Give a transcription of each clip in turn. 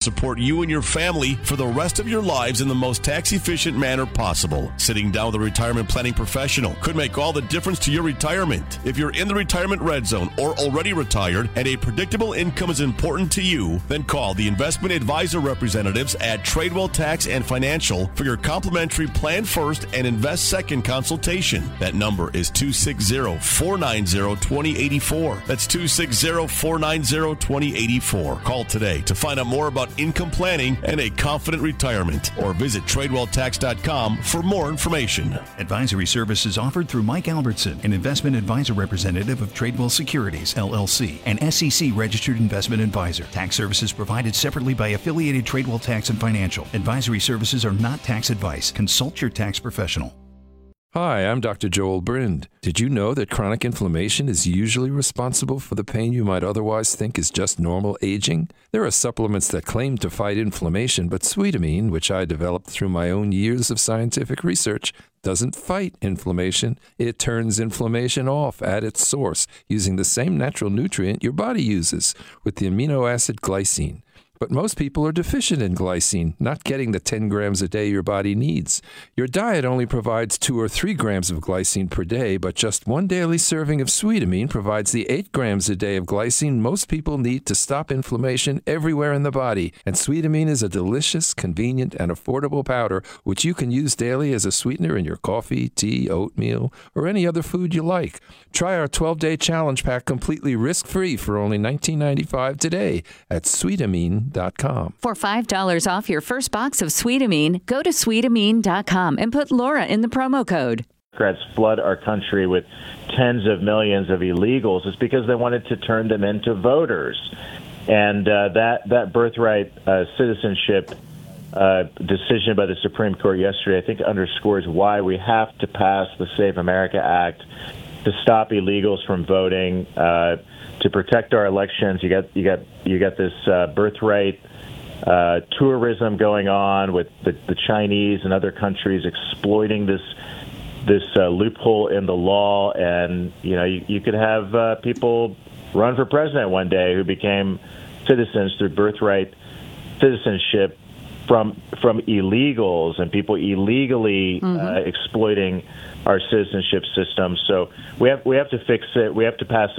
support you and your family for the rest of your lives in the most tax-efficient manner possible. Sitting down with a retirement planning professional could make all the difference to your retirement. If you're in the retirement red zone or already retired and a predictable income is important to you, then call the investment advisor representatives at Tradewell Tax and Financial for your complimentary Plan First and Invest Second consultation. That number is 260-490-2084. That's 260-490-2084. Call today to find out more about income planning and a confident retirement, or visit TradewellTax.com for more information. Advisory services offered through Mike Albertson, an investment advisor representative of Tradewell Securities, LLC, an SEC-registered investment advisor. Tax services provided separately by affiliated Tradewell Tax and Financial. Advisory services are not tax advice. Consult your tax professional. Hi, I'm Dr. Joel Brind. Did you know that chronic inflammation is usually responsible for the pain you might otherwise think is just normal aging? There are supplements that claim to fight inflammation, but Sweetamine, which I developed through my own years of scientific research, doesn't fight inflammation. It turns inflammation off at its source using the same natural nutrient your body uses, with the amino acid glycine. But most people are deficient in glycine, not getting the 10 grams a day your body needs. Your diet only provides 2 or 3 grams of glycine per day, but just one daily serving of Sweetamine provides the 8 grams a day of glycine most people need to stop inflammation everywhere in the body. And Sweetamine is a delicious, convenient, and affordable powder which you can use daily as a sweetener in your coffee, tea, oatmeal, or any other food you like. Try our 12-day challenge pack completely risk-free for only $19.95 today at Sweetamine.com. For $5 off your first box of Sweetamine, go to Sweetamine.com and put Laura in the promo code. Democrats flood our country with tens of millions of illegals. It's because they wanted to turn them into voters. And that birthright citizenship decision by the Supreme Court yesterday, I think, underscores why we have to pass the Save America Act to stop illegals from voting, to protect our elections. You got this birthright tourism going on with the Chinese and other countries exploiting this loophole in the law, and you could have people run for president one day who became citizens through birthright citizenship from illegals and people illegally exploiting our citizenship system. So we have to fix it. We have to pass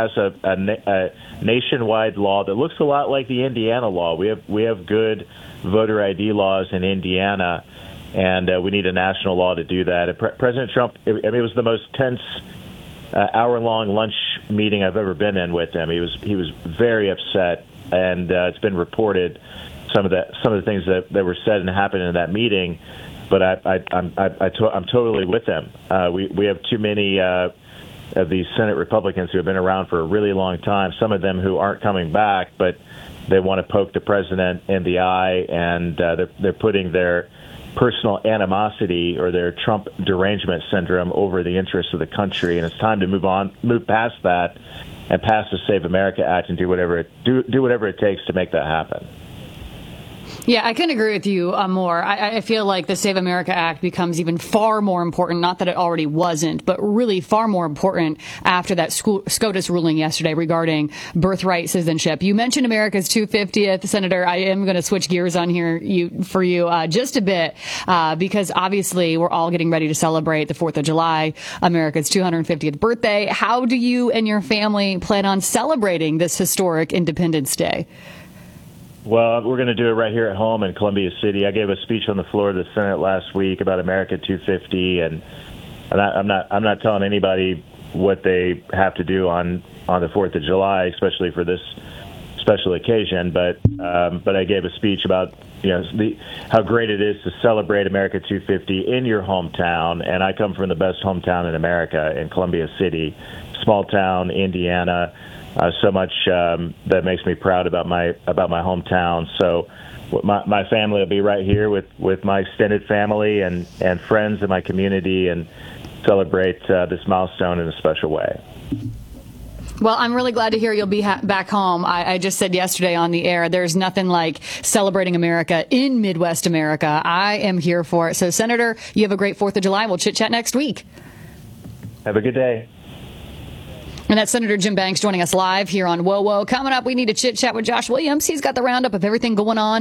a nationwide law that looks a lot like the Indiana law. We have good voter ID laws in Indiana, and we need a national law to do that. And President Trump, it was the most tense hour-long lunch meeting I've ever been in with him. He was very upset, and it's been reported some of the things that were said and happened in that meeting. But I'm totally with them. We have too many of these Senate Republicans who have been around for a really long time. Some of them who aren't coming back, but they want to poke the president in the eye, and they're putting their personal animosity or their Trump derangement syndrome over the interests of the country. And it's time to move past that, and pass the Save America Act and do whatever it takes to make that happen. Yeah, I couldn't agree with you more. I feel like the Save America Act becomes even far more important, not that it already wasn't, but really far more important after that SCOTUS ruling yesterday regarding birthright citizenship. You mentioned America's 250th. Senator, I am going to switch gears on here for you just a bit because obviously we're all getting ready to celebrate the 4th of July, America's 250th birthday. How do you and your family plan on celebrating this historic Independence Day? Well, we're going to do it right here at home in Columbia City. I gave a speech on the floor of the Senate last week about America 250, and I'm not telling anybody what they have to do on the 4th of July, especially for this special occasion. But I gave a speech about how great it is to celebrate America 250 in your hometown, and I come from the best hometown in America, in Columbia City, small town, Indiana. So much that makes me proud about my hometown. So my family will be right here with my extended family and friends in my community and celebrate this milestone in a special way. Well, I'm really glad to hear you'll be back home. I just said yesterday on the air, there's nothing like celebrating America in Midwest America. I am here for it. So, Senator, you have a great 4th of July. We'll chit-chat next week. Have a good day. And that's Senator Jim Banks joining us live here on WOWO. Coming up, we need to chit-chat with Josh Williams. He's got the roundup of everything going on